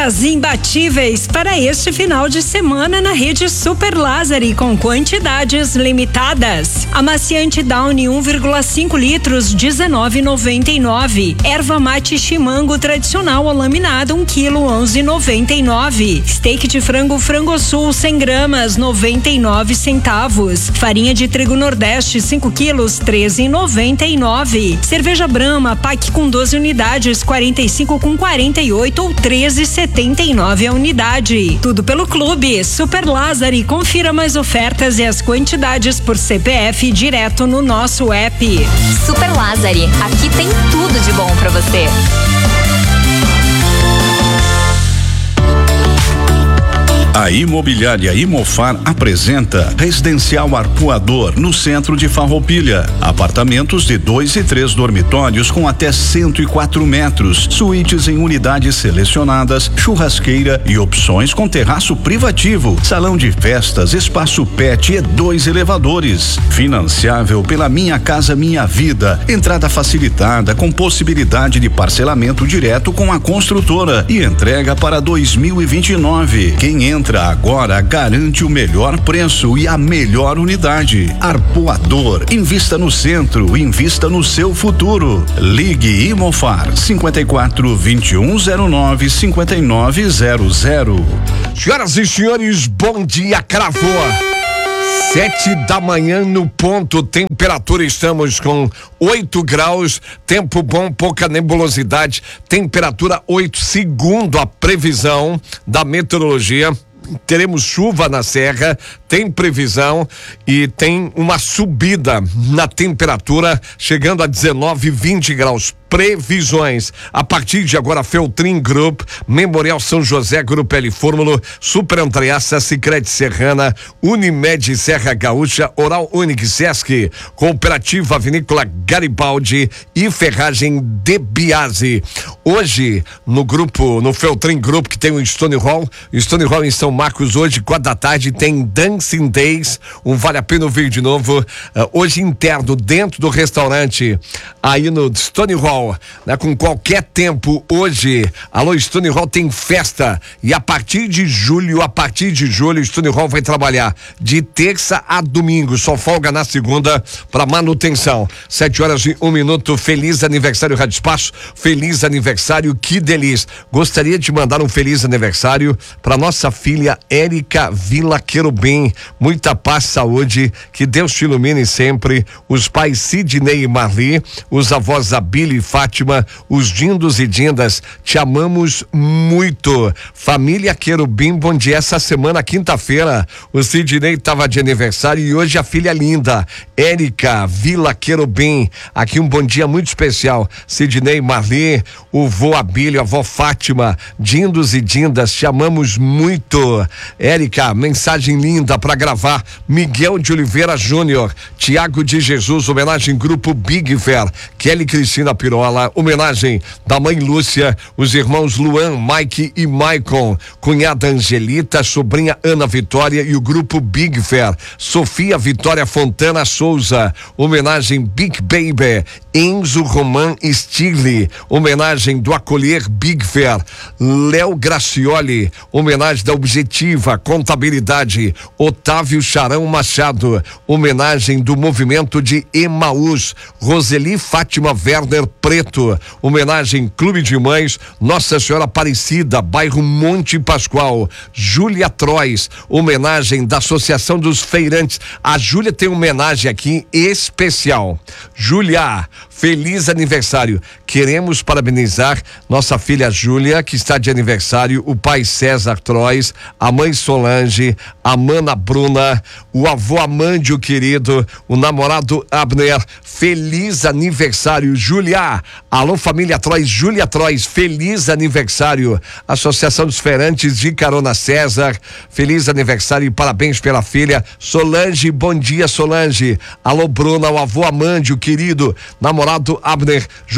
Ofertas imbatíveis para este final de semana na rede Super Lázari com quantidades limitadas. Amaciante Downy 1,5 litros 19,99. Erva mate chimango tradicional ou laminado 1 quilo 11,99. Steak de frango Frangosul 100 gramas 99 centavos. Farinha de trigo Nordeste 5 quilos 13,99. Cerveja Brahma pack com 12 unidades 45 com 48 ou 13,79 a unidade. Tudo pelo Clube Super Lázari. Confira mais ofertas e as quantidades por CPF direto no nosso app. Super Lázari, aqui tem tudo de bom pra você. A Imobiliária Imofar apresenta Residencial Arpoador no centro de Farroupilha. Apartamentos de 2 e 3 dormitórios com até 104 metros, suítes em unidades selecionadas, churrasqueira e opções com terraço privativo, salão de festas, espaço pet e 2 elevadores. Financiável pela Minha Casa Minha Vida. Entrada facilitada com possibilidade de parcelamento direto com a construtora e entrega para 2029. Quem entra agora garante o melhor preço e a melhor unidade. Arpoador, invista no centro, invista no seu futuro. Ligue Imofar 54 2109 5900. Senhoras e senhores, bom dia, cravou. 7 da manhã no ponto, temperatura estamos com 8 graus, tempo bom, pouca nebulosidade, temperatura 8, segundo a previsão da meteorologia. Teremos chuva na serra, tem previsão e tem uma subida na temperatura, chegando a 19, 20 graus. Previsões. A partir de agora, Feltrin Group, Memorial São José, Grupo L Fórmulo, Super Andreassa, Sicredi Serrana, Unimed Serra Gaúcha, Oral Unique Sesc, Cooperativa Vinícola Garibaldi e Ferragem de Biase. Hoje, no Feltrin Group, que tem o Stone Hall em São Marcos, hoje, 4 da tarde, tem Dancing Days, vale a pena ouvir de novo, hoje interno, dentro do restaurante, aí no Stone Hall, né, com qualquer tempo hoje. Alô, Stone Hall tem festa e a partir de julho, Stone Hall vai trabalhar de terça a domingo, só folga na segunda para manutenção. 7h01. Feliz aniversário Rádio Espaço, feliz aniversário, que delícia. Gostaria de mandar um feliz aniversário para nossa filha Érica Vila Querubim, muita paz, saúde, que Deus te ilumine sempre. Os pais Sidney e Marli, os avós Abílio e Fátima, os dindos e dindas, te amamos muito. Família Querubim, bom dia. Essa semana, quinta-feira, o Sidney estava de aniversário e hoje a filha linda, Érica Vila Querubim, aqui um bom dia muito especial. Sidney, Marli, o vô Abílio, a avó Fátima, dindos e dindas, te amamos muito. Érica, mensagem linda para gravar. Miguel de Oliveira Júnior, Tiago de Jesus, homenagem Grupo Big Fair, Kelly Cristina Pirola, homenagem da mãe Lúcia, os irmãos Luan, Mike e Maicon, cunhada Angelita, sobrinha Ana Vitória e o Grupo Big Fair, Sofia Vitória Fontana Souza, homenagem Big Baby, Enzo Roman Stigli, homenagem do Acolher Big Fair, Léo Gracioli, homenagem da Objetiva Contabilidade, Otávio Charão Machado, homenagem do Movimento de Emaús, Roseli Fátima Werner Preto, homenagem Clube de Mães Nossa Senhora Aparecida, bairro Monte Pascoal, Júlia Trois, homenagem da Associação dos Feirantes. A Júlia tem homenagem aqui especial. Júlia, feliz aniversário. Queremos parabenizar nossa filha Júlia, que está de aniversário, o pai César Trois, a mãe Solange, a mana Bruna, o avô Amândio querido, o namorado Abner. Feliz aniversário, Júlia. Alô, família Trois, Júlia Trois, feliz aniversário. Associação dos Feirantes de Carona César, feliz aniversário e parabéns pela filha. Solange, bom dia, Solange. Alô, Bruna, o avô Amândio querido, namorado Abner. Júlia, teu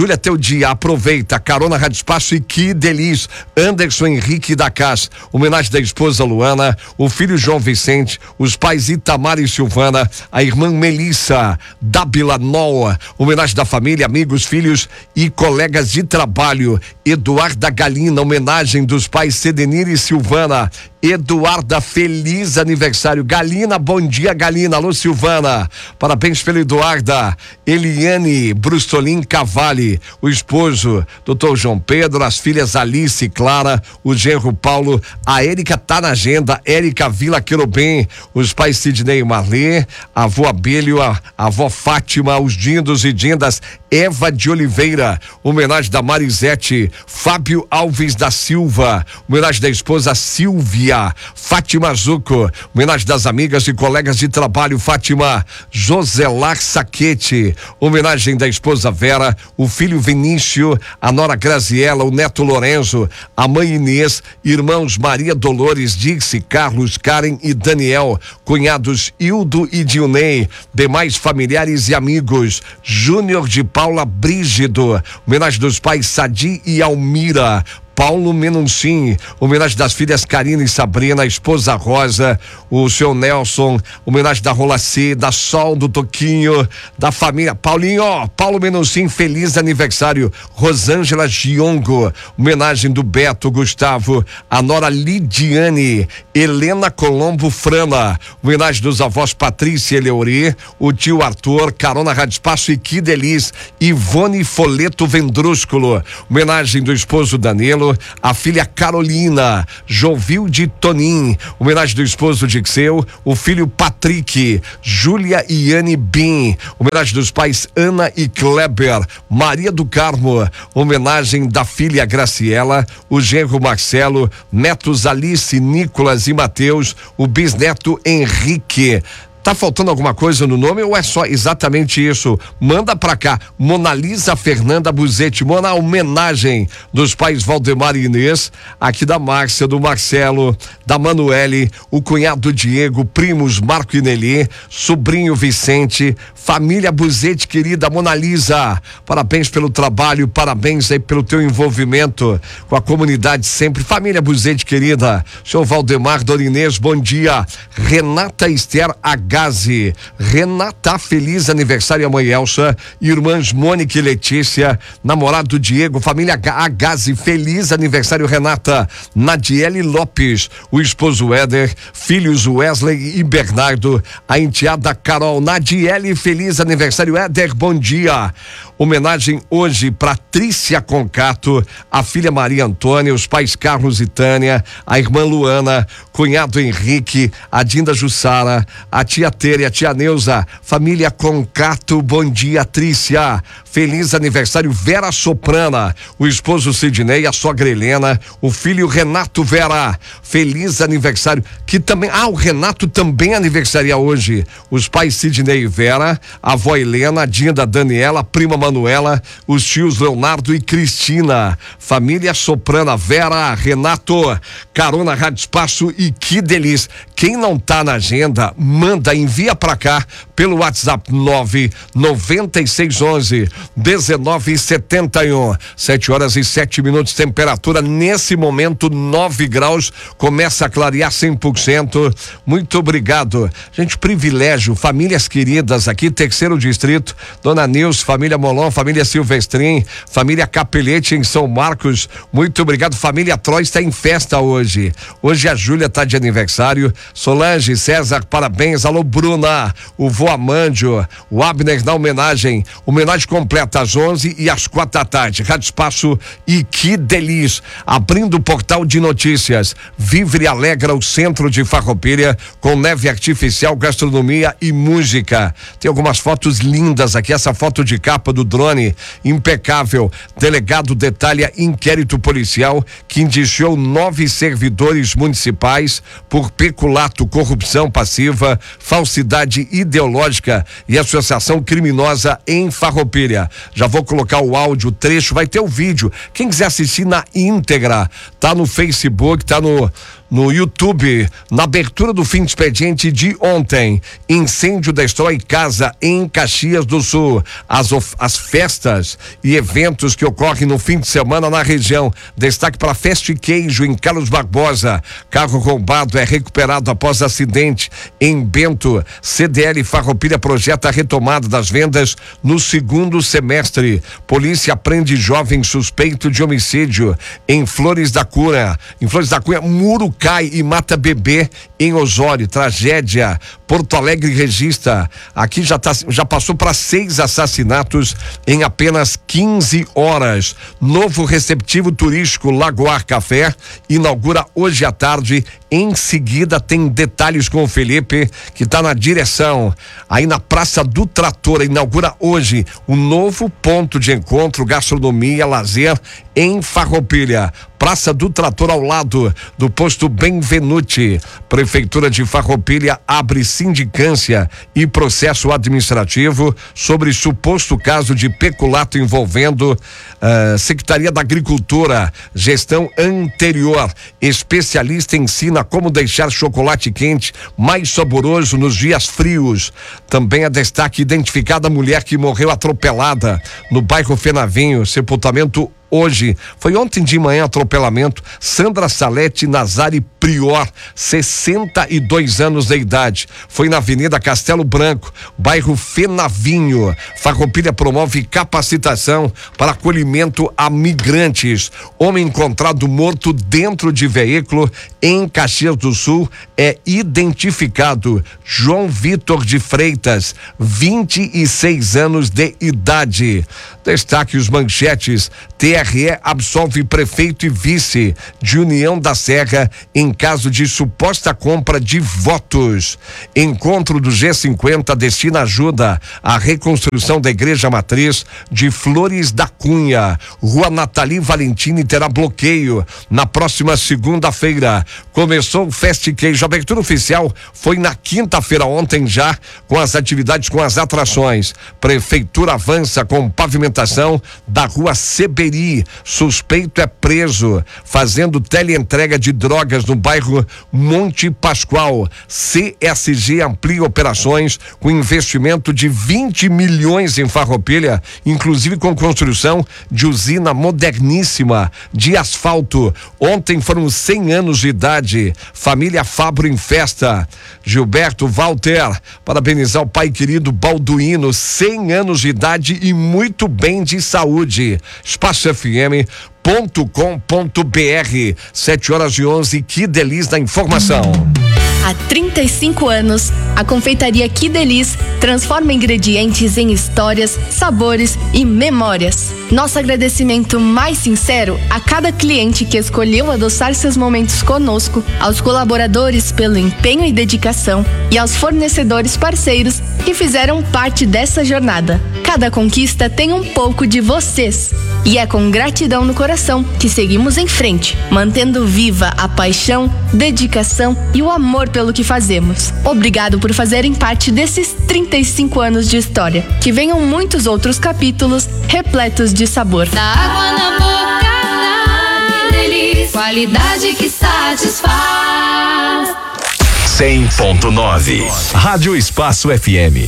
dia, aproveita, carona Rádio Espaço e que delícia. Anderson Henrique da Cas, homenagem da esposa Luana, o filho João Vicente, os pais Itamar e Silvana, a irmã Melissa Dábila Noa, homenagem da família, amigos, filhos e colegas de trabalho. Eduarda Galina, homenagem dos pais Sedenir e Silvana. Eduarda, feliz aniversário. Galina, bom dia, Galina. Alô, Silvana. Parabéns pela Eduarda. Eliane Brustolin Cavalli, o esposo, Dr. João Pedro, as filhas Alice e Clara, o genro Paulo, a Érica tá na agenda, Érica Vila Querubim, os pais Sidney e Marlê, a avó Abelho, a avó Fátima, os dindos e dindas, Eva de Oliveira, homenagem da Marisete, Fábio Alves da Silva, homenagem da esposa Silvia, Fátima Zuco, homenagem das amigas e colegas de trabalho, Fátima Joselar Saquete, homenagem da esposa Vera, o filho Vinícius, a nora Graziela, o neto Lorenzo, a mãe Inês, irmãos Maria Dolores, Dixie, Carlos, Karen e Daniel, cunhados Hildo e Dilnei, demais familiares e amigos, Júnior de Paula Brígido, homenagem dos pais Sadi e Almira, Paulo Menuncin, homenagem das filhas Karina e Sabrina, a esposa Rosa, o seu Nelson, homenagem da Rola C, da Sol, do Toquinho, da família Paulinho, Paulo Menuncin, feliz aniversário. Rosângela Giongo, homenagem do Beto, Gustavo, a nora Lidiane, Helena Colombo Frana, homenagem dos avós Patrícia e Eleori, o tio Arthur, carona Rádio Espaço e que delícia. Ivone Foleto Vendrúsculo, homenagem do esposo Danilo, a filha Carolina, Jovilde Tonin, homenagem do esposo Dixeu, o filho Patrick, Júlia e Iane Bin, homenagem dos pais Ana e Kleber, Maria do Carmo, homenagem da filha Graciela, o genro Marcelo, netos Alice, Nicolas e Mateus, o bisneto Henrique. Tá faltando alguma coisa no nome ou é só exatamente isso? Manda pra cá. Monalisa Fernanda Buzetti, Mona, homenagem dos pais Valdemar e Inês, aqui da Márcia, do Marcelo, da Manuele, o cunhado Diego, primos Marco e Nelly, sobrinho Vicente, família Buzetti querida, Monalisa, parabéns pelo trabalho, parabéns aí pelo teu envolvimento com a comunidade sempre. Família Buzetti querida, senhor Valdemar, dona Inês, bom dia. Renata Esther Agazi, Renata, feliz aniversário a mãe Elsa, irmãs Mônica e Letícia, namorado Diego, família Agazi, feliz aniversário Renata. Nadiele Lopes, o esposo Éder, filhos Wesley e Bernardo, a enteada Carol. Nadiele, feliz aniversário Éder, bom dia. Homenagem hoje para Trícia Concato, a filha Maria Antônia, os pais Carlos e Tânia, a irmã Luana, cunhado Henrique, a Dinda Jussara, a tia Tere e a tia Neuza, família Concato, bom dia Trícia. Feliz aniversário Vera Soprana, o esposo Sidney, a sogra Helena, o filho Renato Vera, feliz aniversário, que também, o Renato também aniversaria hoje, os pais Sidney e Vera, a avó Helena, a Dinda Daniela, a prima Manuela, os tios Leonardo e Cristina, família Soprana, Vera, Renato, carona Rádio Espaço e que delícia. Quem não tá na agenda, manda, envia pra cá pelo WhatsApp 99611 1971. 7h07, temperatura nesse momento 9 graus, começa a clarear 100%. Muito obrigado, gente, privilégio, famílias queridas aqui, terceiro distrito, Dona Nils, família Molon, família Silvestrin, família Capelete em São Marcos, muito obrigado. Família Troy está em festa hoje a Júlia tá de aniversário, Solange, César, parabéns. Alô Bruna, o vô Amândio, o Abner na homenagem completa às 11 e às 4 da tarde, Rádio Espaço e que delícia. Abrindo o portal de notícias, Vivre Alegra o centro de Farroupilha com neve artificial, gastronomia e música. Tem algumas fotos lindas aqui, essa foto de capa do drone, impecável. Delegado detalha inquérito policial que indiciou 9 servidores municipais por peculato, corrupção passiva, falsidade ideológica e associação criminosa em Farroupilha. Já vou colocar o áudio, o trecho, vai ter o vídeo. Quem quiser assistir na íntegra, tá no Facebook, tá no YouTube, na abertura do fim de expediente de ontem. Incêndio destrói casa em Caxias do Sul. As festas e eventos que ocorrem no fim de semana na região. Destaque para Festa Queijo em Carlos Barbosa. Carro roubado é recuperado após acidente em Bento. CDL Farroupilha projeta a retomada das vendas no segundo semestre. Polícia prende jovem suspeito de homicídio em Flores da Cunha. Em Flores da Cunha, muro cai e mata bebê em Osório. Tragédia. Porto Alegre registra. Aqui já passou para 6 assassinatos em apenas 15 horas. Novo receptivo turístico Lagoar Café inaugura hoje à tarde. Em seguida tem detalhes com o Felipe, que está na direção. Aí na Praça do Trator inaugura hoje um novo ponto de encontro, gastronomia, lazer em Farroupilha. Praça do Trator ao lado do posto Benvenuti. Prefeitura de Farroupilha abre sindicância e processo administrativo sobre suposto caso de peculato envolvendo Secretaria da Agricultura. Gestão anterior. Especialista ensina como deixar chocolate quente mais saboroso nos dias frios. Também é destaque identificada a mulher que morreu atropelada no bairro Fenavinho. Sepultamento hoje. Foi ontem de manhã atropelamento. Sandra Salete Nazari Prior, 62 anos de idade. Foi na Avenida Castelo Branco, bairro Fenavinho. Farroupilha promove capacitação para acolhimento a migrantes. Homem encontrado morto dentro de veículo em Caxias do Sul é identificado. João Vitor de Freitas, 26 anos de idade. Destaque os manchetes. TRE absolve prefeito e vice de União da Serra em caso de suposta compra de votos. Encontro do G50 destina ajuda à reconstrução da igreja matriz de Flores da Cunha. Rua Nathalie Valentini terá bloqueio na próxima segunda-feira. Começou o Festa Queijo. A abertura oficial foi na quinta-feira ontem já, com as atividades, com as atrações. Prefeitura avança com pavimentação da rua Seberi. Suspeito é preso fazendo teleentrega de drogas no bairro Monte Pascoal. CSG amplia operações com investimento de 20 milhões em Farroupilha, inclusive com construção de usina moderníssima de asfalto. Ontem foram 100 anos de idade. Família Fabro em festa. Gilberto Walter, parabenizar o pai querido Balduino, 100 anos de idade e muito bem de saúde. Espaço FM.com.br, 7h11, que delícia da informação. Há 35 anos, a confeitaria Que Delis transforma ingredientes em histórias, sabores e memórias. Nosso agradecimento mais sincero a cada cliente que escolheu adoçar seus momentos conosco, aos colaboradores pelo empenho e dedicação e aos fornecedores parceiros que fizeram parte dessa jornada. Cada conquista tem um pouco de vocês. E é com gratidão no coração que seguimos em frente, mantendo viva a paixão, dedicação e o amor pelo que fazemos. Obrigado por fazerem parte desses 35 anos de história. Que venham muitos outros capítulos repletos de sabor. Da água na boca, da delícia, qualidade que satisfaz. 100.9 Rádio Espaço FM.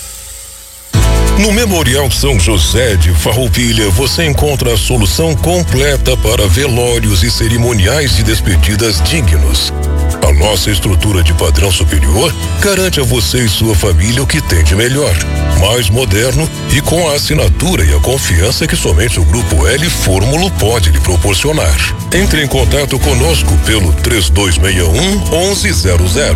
No Memorial São José de Farroupilha, você encontra a solução completa para velórios e cerimoniais de despedidas dignos. A nossa estrutura de padrão superior garante a você e sua família o que tem de melhor, mais moderno e com a assinatura e a confiança que somente o Grupo L Fórmulo pode lhe proporcionar. Entre em contato conosco pelo 3261-1100.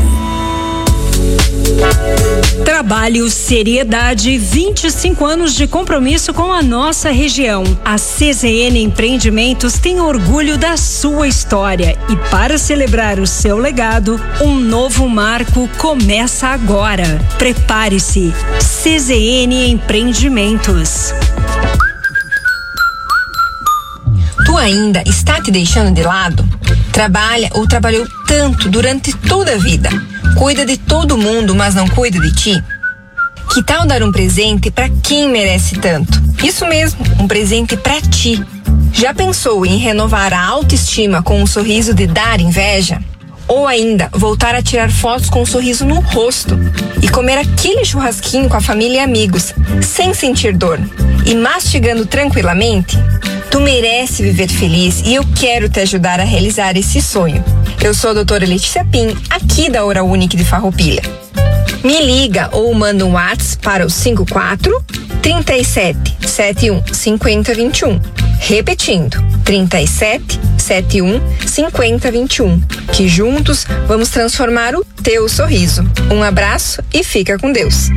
Trabalho, seriedade, 25 anos de compromisso com a nossa região. A CZN Empreendimentos tem orgulho da sua história e para celebrar o seu legado, um novo marco começa agora. Prepare-se. CZN Empreendimentos. Tu ainda está te deixando de lado? Trabalha ou trabalhou tanto durante toda a vida? Cuida de todo mundo, mas não cuida de ti? Que tal dar um presente para quem merece tanto? Isso mesmo, um presente para ti. Já pensou em renovar a autoestima com um sorriso de dar inveja? Ou ainda, voltar a tirar fotos com um sorriso no rosto e comer aquele churrasquinho com a família e amigos, sem sentir dor e mastigando tranquilamente? Tu merece viver feliz e eu quero te ajudar a realizar esse sonho. Eu sou a doutora Letícia Pim, aqui da Oral Unique de Farroupilha. Me liga ou manda um WhatsApp para o 54 37 71 50 21. Repetindo, 37 71 50 21. Que juntos vamos transformar o teu sorriso. Um abraço e fica com Deus.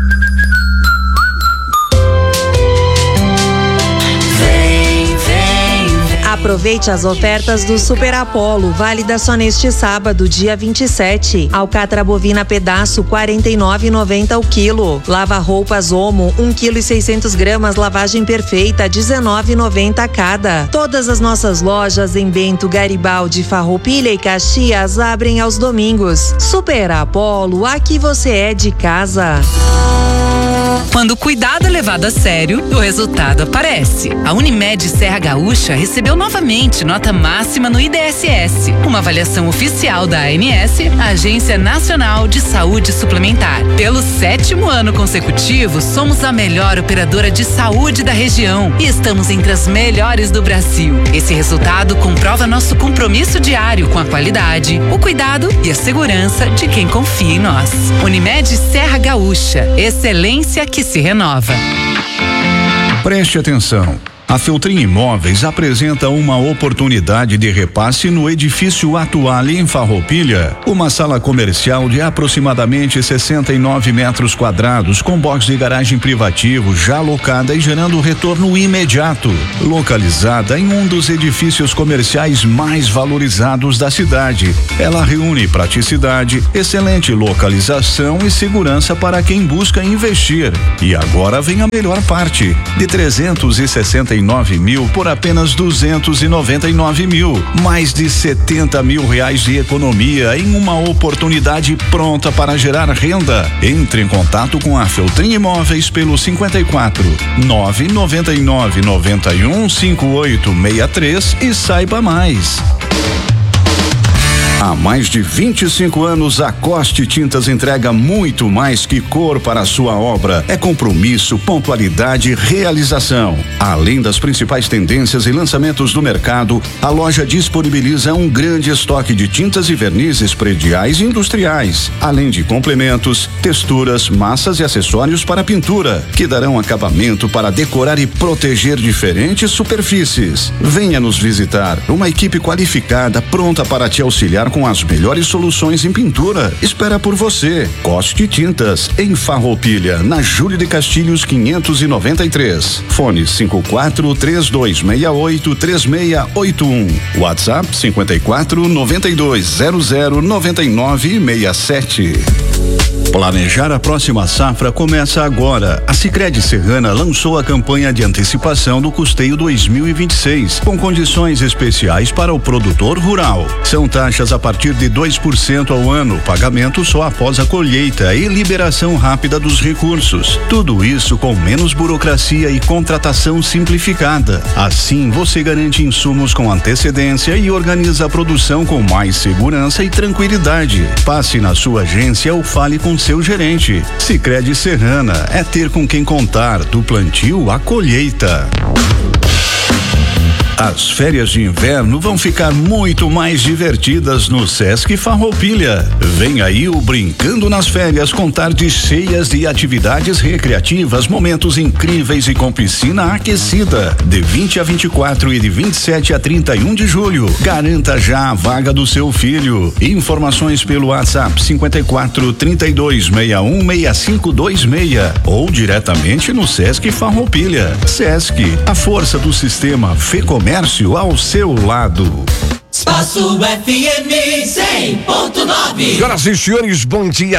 Aproveite as ofertas do Super Apollo, válida só neste sábado, dia 27. Alcatra bovina pedaço, R$ 49,90 o quilo. Lava roupas Omo, 1,6 kg, lavagem perfeita, R$ 19,90 cada. Todas as nossas lojas em Bento, Garibaldi, Farroupilha e Caxias abrem aos domingos. Super Apollo, aqui você é de casa. Quando o cuidado é levado a sério, o resultado aparece. A Unimed Serra Gaúcha recebeu novamente nota máxima no IDSS, uma avaliação oficial da ANS, a Agência Nacional de Saúde Suplementar. Pelo 7º ano consecutivo, somos a melhor operadora de saúde da região e estamos entre as melhores do Brasil. Esse resultado comprova nosso compromisso diário com a qualidade, o cuidado e a segurança de quem confia em nós. Unimed Serra Gaúcha, excelência que se renova. Preste atenção. A Feltrin Imóveis apresenta uma oportunidade de repasse no edifício atual em Farroupilha. Uma sala comercial de aproximadamente 69 metros quadrados, com box de garagem privativo já alocada e gerando retorno imediato. Localizada em um dos edifícios comerciais mais valorizados da cidade. Ela reúne praticidade, excelente localização e segurança para quem busca investir. E agora vem a melhor parte. De 369 mil por apenas 299 mil, mais de 70 mil reais de economia em uma oportunidade pronta para gerar renda. Entre em contato com a Feltrin Imóveis pelo 54 999 91 5863 e saiba mais. Há mais de 25 anos, a Coste Tintas entrega muito mais que cor para a sua obra. É compromisso, pontualidade e realização. Além das principais tendências e lançamentos do mercado, a loja disponibiliza um grande estoque de tintas e vernizes prediais e industriais, além de complementos, texturas, massas e acessórios para pintura, que darão acabamento para decorar e proteger diferentes superfícies. Venha nos visitar. Uma equipe qualificada pronta para te auxiliar com as melhores soluções em pintura. Espera por você. Coste Tintas, em Farroupilha, na Júlio de Castilhos 593. Fone 54 3268 3681. WhatsApp 54 92 00 99 67. Planejar a próxima safra começa agora. A Sicredi Serrana lançou a campanha de antecipação do custeio 2026, com condições especiais para o produtor rural. São taxas a partir de 2% ao ano, pagamento só após a colheita e liberação rápida dos recursos. Tudo isso com menos burocracia e contratação simplificada. Assim, você garante insumos com antecedência e organiza a produção com mais segurança e tranquilidade. Passe na sua agência ou fale com seu gerente. Sicredi Serrana, é ter com quem contar, do plantio à colheita. As férias de inverno vão ficar muito mais divertidas no Sesc Farroupilha. Vem aí o Brincando nas Férias, com tardes cheias de atividades recreativas, momentos incríveis e com piscina aquecida. De 20 a 24 e de 27 a 31 de julho. Garanta já a vaga do seu filho. Informações pelo WhatsApp 54 32 61 6526 ou diretamente no Sesc Farroupilha. Sesc, a força do sistema Fecomércio ao seu lado. Espaço FM 100.9. Senhoras e senhores, bom dia,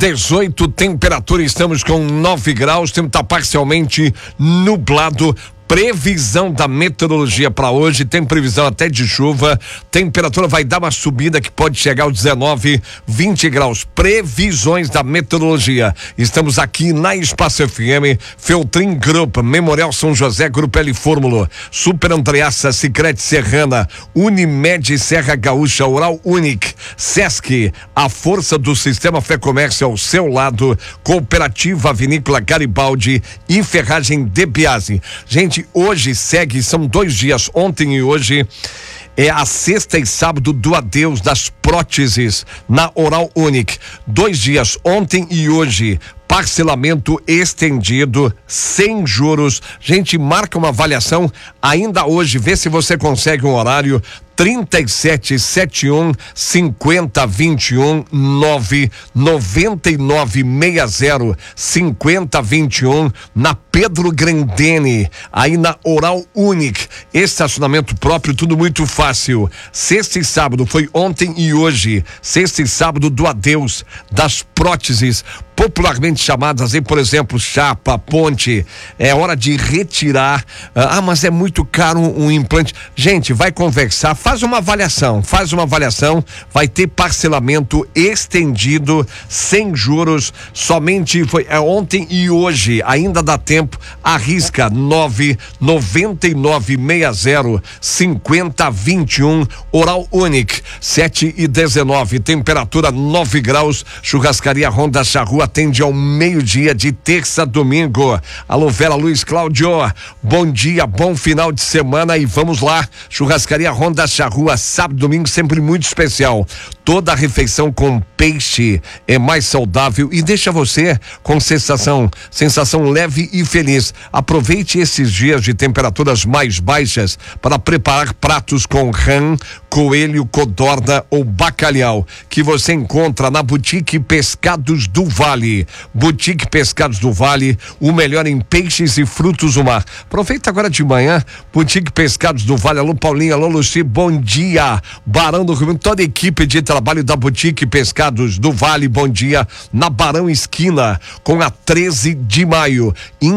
7:18, temperatura, estamos com 9 graus, tempo tá parcialmente nublado. Previsão da meteorologia para hoje, tem previsão até de chuva, temperatura vai dar uma subida que pode chegar aos 19, 20 graus. Previsões da meteorologia. Estamos aqui na Espaço FM, Feltrin Group, Memorial São José, Grupo L Fórmula, Super Andreaça, Sicredi Serrana, Unimed Serra Gaúcha, Oral Unique, Sesc, a força do sistema Fé Comércio ao seu lado, Cooperativa Vinícola Garibaldi e Ferragem de Biase. Gente, hoje segue, são 2 dias, ontem e hoje, é a sexta e sábado do adeus das próteses na Oral Unique. 2 dias, ontem e hoje. Parcelamento estendido, sem juros. Gente, marca uma avaliação ainda hoje, vê se você consegue um horário. 3771 5021 99960 5021 na Pedro Grandene, aí na Oral Unique. Estacionamento próprio, tudo muito fácil. Sexta e sábado, foi ontem e hoje. Sexta e sábado do adeus das próteses, popularmente chamadas aí, por exemplo, chapa, ponte. É hora de retirar. Mas é muito caro um implante. Gente, vai conversar, faz uma avaliação, vai ter parcelamento estendido, sem juros, somente foi ontem e hoje, ainda dá tempo, arrisca 99960 5021, Oral Unique, 7:19, temperatura 9 graus, churrascaria Honda Charrua atende ao meio-dia de terça a domingo. Alô, Vera Luiz Cláudio, bom dia, bom final de semana e vamos lá, churrascaria Honda Charrua, sábado, domingo, sempre muito especial. Toda a refeição com peixe é mais saudável e deixa você com sensação leve e feliz. Aproveite esses dias de temperaturas mais baixas para preparar pratos com rã, coelho, codorna ou bacalhau, que você encontra na Boutique Pescados do Vale. Boutique Pescados do Vale, o melhor em peixes e frutos do mar. Aproveita agora de manhã, Boutique Pescados do Vale. Alô, Paulinho, alô, Luci, bom dia. Barão do Rio, toda a equipe de trabalho da Boutique Pescados do Vale, bom dia. Na Barão Esquina, com a 13 de maio.